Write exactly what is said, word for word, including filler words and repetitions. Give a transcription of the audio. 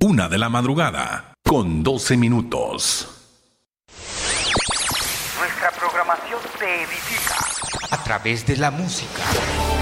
una de la madrugada, con doce minutos. Nuestra programación te edifica a través de la música.